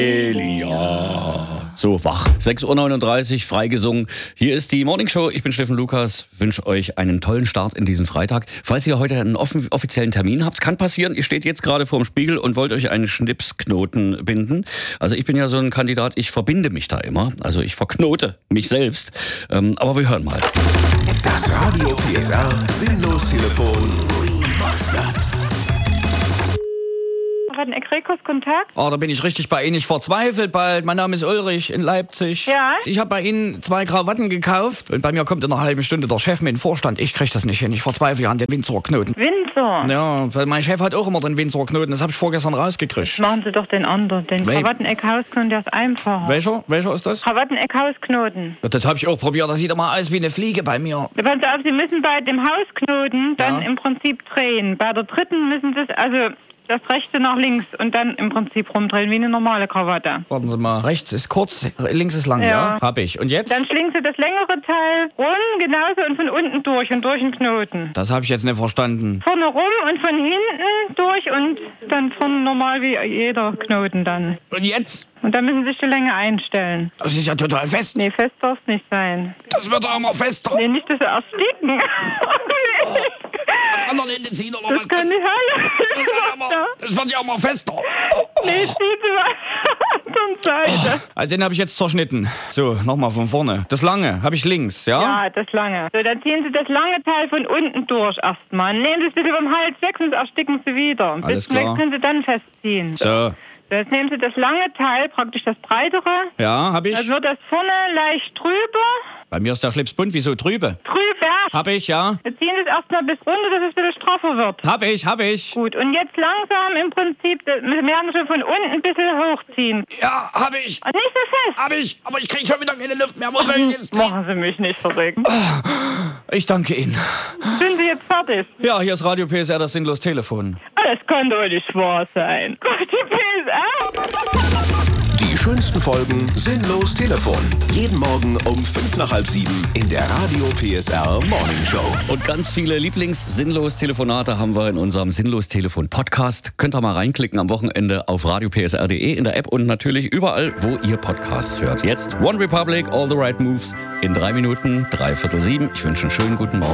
Elia. So, wach. 6.39 Uhr, freigesungen. Hier ist die Morning Show. Ich bin Steffen Lukas. Wünsche euch einen tollen Start in diesen Freitag. Falls ihr heute einen offiziellen Termin habt, kann passieren, ihr steht jetzt gerade vorm Spiegel und wollt euch einen Schnipsknoten binden. Also ich bin ja so ein Kandidat, ich verbinde mich da immer. Also ich verknote mich selbst. Aber wir hören mal. Das Radio PSR Sinnlos-Telefon. Kontakt? Oh, da bin ich richtig bei Ihnen. Ich verzweifelt bald. Mein Name ist Ulrich in Leipzig. Ja? Ich habe bei Ihnen 2 Krawatten gekauft und bei mir kommt in einer halben Stunde der Chef mit dem Vorstand. Ich krieg das nicht hin. Ich verzweifle an den Windsorknoten. Windsor? Ja, weil mein Chef hat auch immer den Windsorknoten. Das habe ich vorgestern rausgekriegt. Machen Sie doch den anderen. Den Krawatteneck-Hausknoten, der ist einfacher. Welcher ist das? Krawatteneck-Hausknoten. Ja, das habe ich auch probiert. Das sieht immer aus wie eine Fliege bei mir. Ja, passen Sie auf, Sie müssen bei dem Hausknoten dann im Prinzip drehen. Bei der dritten müssen Sie das rechte nach links und dann im Prinzip rumdrehen wie eine normale Krawatte. Warten Sie mal. Rechts ist kurz, links ist lang, ja? Hab ich. Und jetzt? Dann schlingen Sie das längere Teil rum, genauso und von unten durch und durch den Knoten. Das habe ich jetzt nicht verstanden. Vorne rum und von hinten durch und dann vorne normal wie jeder Knoten dann. Und jetzt? Und dann müssen Sie sich die Länge einstellen. Das ist ja total fest. Nee, fest darf es nicht sein. Das wird doch immer fester. Nee, nicht, dass Sie ersticken. An anderen Ende ziehen oder Das was? kann nicht heilen. Das wird ja immer fester. Nee, ziehen Sie mal zur Seite. Also den habe ich jetzt zerschnitten. So, nochmal von vorne. Das lange habe ich links, ja? Ja, das lange. So, dann ziehen Sie das lange Teil von unten durch erstmal. Nehmen Sie es bitte vom Hals weg, sonst ersticken Sie wieder. Alles Bis weg klar. können Sie dann festziehen. So. Jetzt nehmen Sie das lange Teil, praktisch das breitere. Ja, habe ich. Dann wird das vorne leicht trüber. Bei mir ist der Schlips bunt, wieso trübe? Trüber. Hab ich, ja. Jetzt ziehen Sie es erstmal bis runter, dass es ein bisschen straffer wird. Hab ich. Gut, und jetzt langsam im Prinzip, wir werden schon von unten ein bisschen hochziehen. Ja, hab ich. Und nicht so fest. Hab ich. Aber ich krieg schon wieder keine Luft mehr. Muss ich jetzt ziehen? Machen Sie mich nicht verrückt. Ich danke Ihnen. Sind Sie jetzt fertig? Ja, hier ist Radio PSR, das Sinnlos-Telefon. Das kann doch nicht wahr sein. Gott, die PSR. Die schönsten Folgen Sinnlos-Telefon. Jeden Morgen um 6:55 in der Radio PSR Morning Show. Und ganz viele Lieblings-Sinnlos-Telefonate haben wir in unserem Sinnlos-Telefon-Podcast. Könnt ihr mal reinklicken am Wochenende auf radiopsr.de in der App und natürlich überall, wo ihr Podcasts hört. Jetzt One Republic, All the Right Moves in 3 Minuten, 6:45. Ich wünsche einen schönen guten Morgen.